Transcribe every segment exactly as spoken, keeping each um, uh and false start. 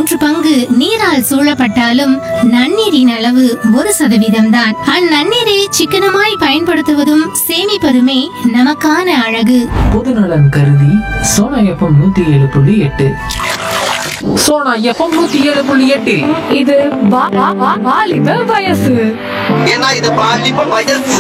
மூன்று பங்கு நீரால் சூழப்பட்டாலும் நன்னீரின் அளவு ஒரு சதவீதம் தான். அந்நன்னீரை சிக்கனமாய் பயன்படுத்துவதும் சேமிப்பதுமே நமக்கான அழகு. பொதுநலன் கருதி சோனா எஃப்எம் நூத்தி ஏழு புள்ளி எட்டு சோனா எஃப்எம் நூத்தி ஏழு புள்ளி எட்டில் இது வா- வா- வா- வாலிப வயசு. ஏன்னா இது பாலிப்ப வயசு.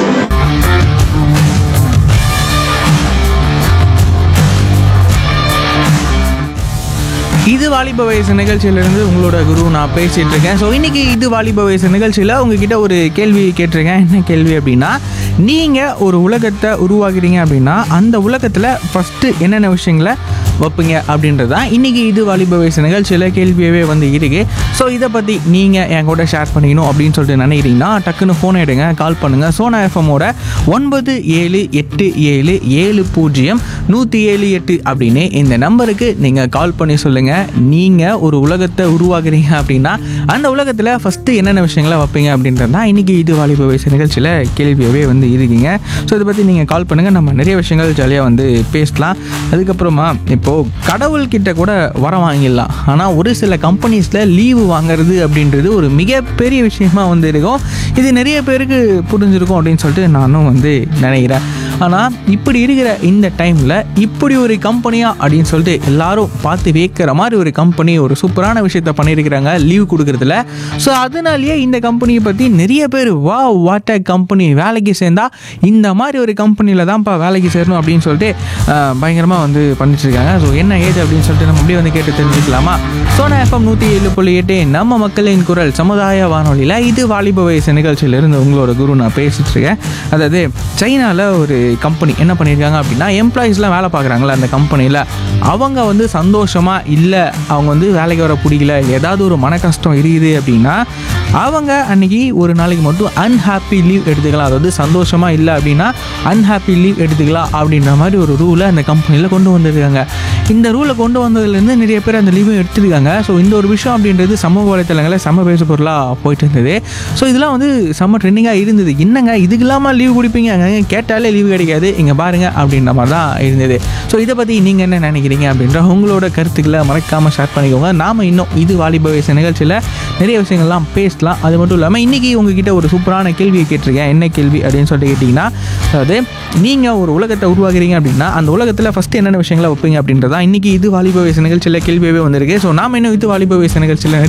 இது வாலிப வயசு நிகழ்ச்சியிலிருந்து உங்களோட குரு நான் பேசிகிட்டு இருக்கேன். ஸோ இன்றைக்கி இது வாலிப வயசு நிகழ்ச்சியில் உங்ககிட்ட ஒரு கேள்வி கேட்டிருக்கேன். என்ன கேள்வி அப்படின்னா, நீங்கள் ஒரு உலகத்தை உருவாக்குறீங்க அப்படின்னா அந்த உலகத்தில் ஃபஸ்ட்டு என்னென்ன விஷயங்களை வைப்பீங்க அப்படின்றது தான் இன்றைக்கி இது வாலிப வயசு நிகழ்ச்சியில் கேள்வியவே வந்து இருக்குது. ஸோ இதை பற்றி நீங்கள் என் கூட ஷேர் பண்ணிக்கணும் அப்படின்னு சொல்லிட்டு நினைக்கிறீங்கன்னா டக்குன்னு ஃபோன் எடுங்க, கால் பண்ணுங்கள். சோனா எஃப்எம்மோட ஒன்பது ஏழு எட்டு ஏழு ஏழு பூஜ்ஜியம் நூற்றி ஏழு எட்டு அப்படின்னு இந்த நம்பருக்கு நீங்கள் கால் பண்ணி சொல்லுங்கள். நீங்கள் ஒரு உலகத்தை உருவாக்குறீங்க அப்படின்னா அந்த உலகத்தில் ஃபஸ்ட்டு என்னென்ன விஷயங்களை வைப்பீங்க அப்படின்றது தான் இன்றைக்கி இது வாலிப வயசு நிகழ்ச்சியில் கேள்வியவே வந்து இருக்கீங்க. ஸோ இதை பற்றி நீங்கள் கால் பண்ணுங்கள், நம்ம நிறைய விஷயங்கள் ஜாலியாக வந்து பேசலாம். அதுக்கப்புறமா இப்போது கடவுள்கிட்ட கூட வர வாங்கிடலாம், ஆனால் ஒரு சில கம்பெனிஸில் லீவு வாங்கிறது அப்படின்றது ஒரு மிகப்பெரிய விஷயமா வந்து இருக்கும். இது நிறைய பேருக்கு புரிஞ்சிருக்கும் அப்படின்னு சொல்லிட்டு நானும் வந்து நினைக்கிறேன். ஆனால் இப்படி இருக்கிற இந்த டைமில் இப்படி ஒரு கம்பெனியா அப்படின்னு சொல்லிட்டு எல்லாரும் பார்த்து வைக்கிற மாதிரி ஒரு கம்பெனி ஒரு சூப்பரான விஷயத்த பண்ணியிருக்கிறாங்க லீவ் கொடுக்குறதுல. ஸோ அதனாலேயே இந்த கம்பெனியை பற்றி நிறைய பேர் வா வாட் அ கம்பெனி, வேலைக்கு சேர்ந்தா இந்த மாதிரி ஒரு கம்பெனியில் தான்ப்பா வேலைக்கு சேரணும் அப்படின்னு சொல்லிட்டு பயங்கரமாக வந்து பண்ணிட்டுருக்காங்க. ஸோ என்ன ஏது அப்படின்னு சொல்லிட்டு நம்ம அப்படியே வந்து கேட்டு தெரிஞ்சுக்கலாமா? சோனா எஃப்எம் நூற்றி ஏழு புள்ளி எட்டு நம்ம மக்களின் குரல் சமுதாய வானொலியில் இது வாலிப வயசு நிகழ்ச்சியிலிருந்து உங்களோட குரு நான் பேசிகிட்டு இருக்கேன். அதாவது சைனாவில் ஒரு கம்பெனி என்ன பண்ணியிருக்காங்க அப்படின்னா, எம்ப்ளாயீஸ்லாம் வேலை பார்க்குறாங்களா அந்த கம்பெனியில், அவங்க வந்து சந்தோஷமாக இல்லை, அவங்க வந்து வேலைக்கு வர பிடிக்கல, ஏதாவது ஒரு மன கஷ்டம் இருக்குது அப்படின்னா அவங்க அன்றைக்கி ஒரு நாளைக்கு மட்டும் அன்ஹாப்பி லீவ் எடுத்துக்கலாம். அதாவது சந்தோஷமாக இல்லை அப்படின்னா அன்ஹாப்பி லீவ் எடுத்துக்கலாம் அப்படின்ற மாதிரி ஒரு ரூலை அந்த கம்பெனியில் கொண்டு வந்துருக்காங்க. இந்த ரூலை கொண்டு வந்ததுலேருந்து நிறைய பேர் அந்த லீவும் எடுத்துருக்காங்க. ஸோ இந்த ஒரு விஷயம் அப்படின்றது சமூக வலைத்தளங்களில் செம்ம பேசு பொருளாக போயிட்டு இருந்தது. ஸோ இதெல்லாம் வந்து செம்ம ட்ரெண்டிங்காக இருந்தது. என்னங்க இதுக்கு இல்லாமல் லீவ் கொடுப்பீங்க, அங்கே கேட்டாலே லீவு கிடைக்காது, இங்கே பாருங்கள் அப்படின்ற மாதிரி தான் இருந்தது. ஸோ இதை பற்றி நீங்கள் என்ன நினைக்கிறீங்க அப்படின்ற உங்களோட கருத்துக்களை மறக்காமல் ஷேர் பண்ணிக்கோங்க. நாம் இன்னும் இது வாலிப வயசு நிகழ்ச்சியில் நிறைய விஷயங்கள்லாம் பேசலாம். அது மட்டும் இல்லாமல் இன்றைக்கி உங்ககிட்ட ஒரு சூப்பரான கேள்வியை கேட்டிருக்கேன். என்ன கேள்வி அப்படின்னு சொல்லிட்டு கேட்டிங்கன்னா, அதாவது நீங்கள் ஒரு உலகத்தை உருவாக்குறீங்க அப்படின்னா அந்த உலகத்தில் ஃபஸ்ட்டு என்னென்ன விஷயங்களை வைப்பீங்க அப்படின்றதான் இன்றைக்கி இது வாலிப வயசு நிகழ்ச்சியில் கேள்வியாகவே வந்திருக்கு. ஸோ நாம் இன்னும் இது வாலிப வயசு நிகழ்ச்சியில்